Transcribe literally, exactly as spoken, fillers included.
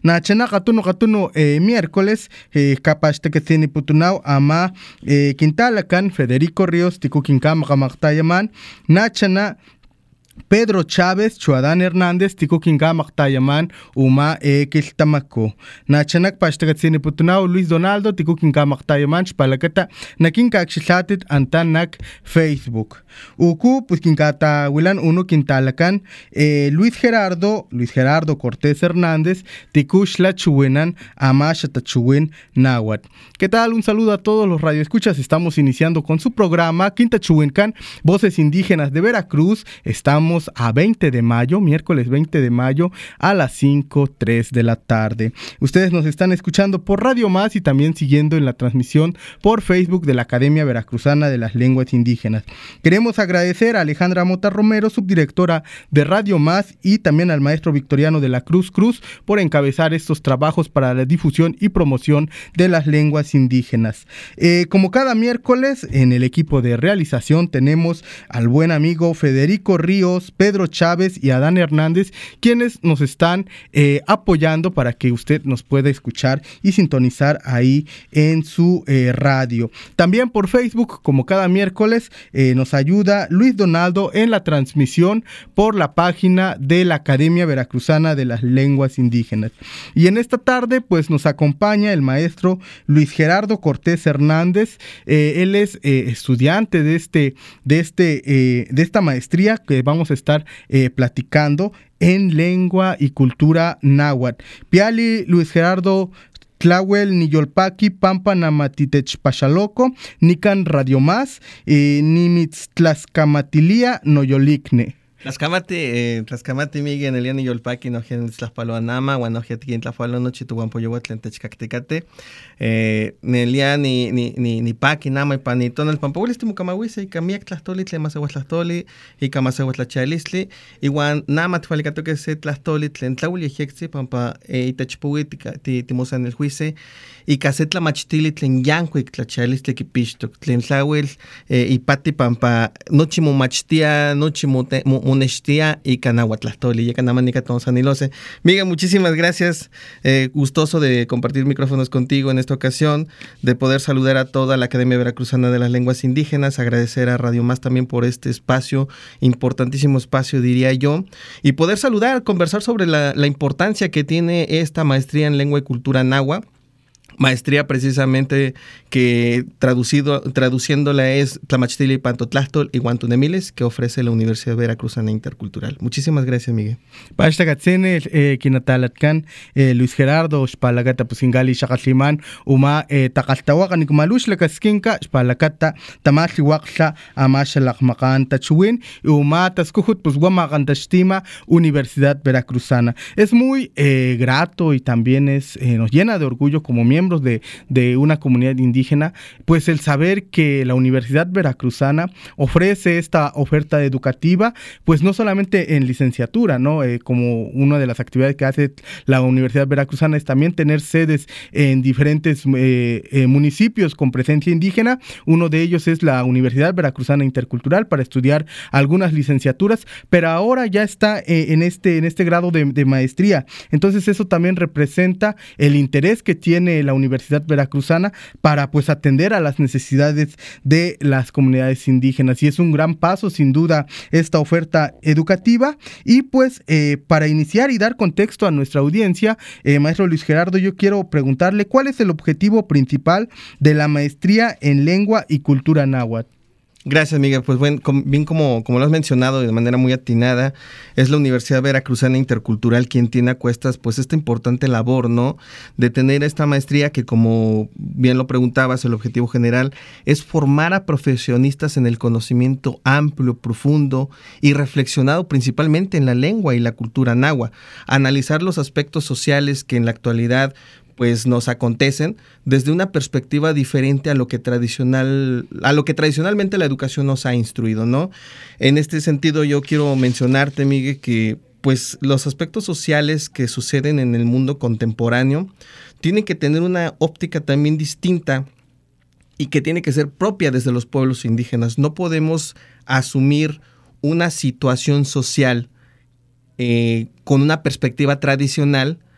Nachana katuno katuno eh, miércoles eh, capaz de que tiene putunao ama eh, Quintalacan Federico Ríos tikukinkama kamaktayaman nachana Pedro Chávez, Chuadán Hernández, Tikukinga Maktayaman, Uma Ekil Tamako. Nachanak Pastagatsini Putunao, Luis Donaldo, Tikukinga Maktayaman, Spalakata, Nakinka Xilatit, Antanak, Facebook. Uku, Puskinkata, Wilan Uno Quintalacan, eh, Luis Gerardo, Luis Gerardo Cortés Hernández, Tikushla Chuenan, Amashata Chuwen, Nahuatl. ¿Qué tal? Un saludo a todos los radioescuchas. Estamos iniciando con su programa Quinta Chuencan, Voces Indígenas de Veracruz. Estamos a veinte de mayo, miércoles veinte de mayo a las cinco tres de la tarde. Ustedes nos están escuchando por Radio Más y también siguiendo en la transmisión por Facebook de la Academia Veracruzana de las Lenguas Indígenas. Queremos agradecer a Alejandra Mota Romero, subdirectora de Radio Más, y también al maestro Victoriano de la Cruz Cruz por encabezar estos trabajos para la difusión y promoción de las lenguas indígenas. Eh, como cada miércoles, en el equipo de realización tenemos al buen amigo Federico Ríos, Pedro Chávez y Adán Hernández, quienes nos están eh, apoyando para que usted nos pueda escuchar y sintonizar ahí en su eh, radio. También por Facebook, como cada miércoles, eh, nos ayuda Luis Donaldo en la transmisión por la página de la Academia Veracruzana de las Lenguas Indígenas. Y en esta tarde, pues nos acompaña el maestro Luis Gerardo Cortés Hernández. Eh, él es eh, estudiante de este, de este, eh, de esta maestría que vamos a estar eh, platicando en lengua y cultura náhuatl. Piali Luis Gerardo Tlahuel Niyolpaki Pampa Namatitech Pachaloco Nican Radio Más eh, Nimitztlascamatilia Noyolicne. Tlascamati, eh, Tlascamati Miguel, Elian y Yolpaki, no gen Tlaspaloanama, Guanojiatkin, Tlafalo, Nochi, Tuguampoyohuatl, Techcactecate, eh, Nelian ni ni ni ni Paki, Nama y Panitón, el Pampahuilis, Timucamahuise, y Camiac Tlastoli, Tlemasehuatlastoli, y Camasehuatlachalisli, y Guan Nama Tfalicato que se Tlastoli, Tlentlauli, Jexi, Pampa, y Techpuitica, Timusan el Juice, y Casetla Machtili, Tlenyanquic, Tlachalisli, Kipishtok, Tlentlawil, y Pati Pampa, Nochimu Machtia, Nochimu Unestia y Canahuatlastoli, y Canamanica Tonsanilose. Miguel, muchísimas gracias. Eh, gustoso de compartir micrófonos contigo en esta ocasión, de poder saludar a toda la Academia Veracruzana de las Lenguas Indígenas, agradecer a Radio Más también por este espacio, importantísimo espacio, diría yo, y poder saludar, conversar sobre la, la importancia que tiene esta maestría en lengua y cultura náhuatl. Maestría precisamente que traducido, traduciéndola es Tlamachtili Pantotlastol y Guantunemiles, que ofrece la Universidad Veracruzana Intercultural. Muchísimas gracias, Miguel. Pashtacatzene, Kinatalatkan, Luis Gerardo, Spalagata Pusingali, Shakatliman, Uma, Takaltawakan, Nikmalush, Lakaskinka, Spalakata, Tamashliwakla, Amashalakmakan, Tachuin, Uma, Taskuhut, Pusguamakan, Tashtima, Universidad Veracruzana. Es muy eh, grato y también es, eh, nos llena de orgullo como miembros De, de una comunidad indígena, pues el saber que la Universidad Veracruzana ofrece esta oferta educativa, pues no solamente en licenciatura, ¿no? Eh, como una de las actividades que hace la Universidad Veracruzana es también tener sedes en diferentes eh, eh, municipios con presencia indígena. Uno de ellos es la Universidad Veracruzana Intercultural para estudiar algunas licenciaturas, pero ahora ya está eh, en, este, en este grado de, de maestría. Entonces eso también representa el interés que tiene la Universidad Veracruzana para pues atender a las necesidades de las comunidades indígenas, y es un gran paso sin duda esta oferta educativa. Y pues eh, para iniciar y dar contexto a nuestra audiencia, eh, maestro Luis Gerardo, yo quiero preguntarle cuál es el objetivo principal de la maestría en lengua y cultura náhuatl. Gracias, Miguel. Pues bueno, com, bien como, como lo has mencionado de manera muy atinada, es la Universidad Veracruzana Intercultural quien tiene a cuestas pues esta importante labor, ¿no? De tener esta maestría que, como bien lo preguntabas, el objetivo general es formar a profesionistas en el conocimiento amplio, profundo y reflexionado principalmente en la lengua y la cultura náhuatl, analizar los aspectos sociales que en la actualidad pues nos acontecen desde una perspectiva diferente a lo que tradicional, a lo que tradicionalmente la educación nos ha instruido, ¿no? En este sentido, yo quiero mencionarte, Miguel, que pues los aspectos sociales que suceden en el mundo contemporáneo tienen que tener una óptica también distinta y que tiene que ser propia desde los pueblos indígenas. No podemos asumir una situación social eh, con una perspectiva tradicional